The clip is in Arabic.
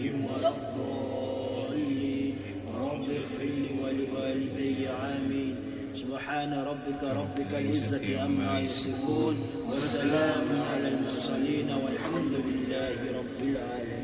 عليهم ولا الضالين رب اغفر لي ولوالدي آمين. سبحان ربك العزة عما يصفون وسلام على المرسلين والحمد لله رب العالمين.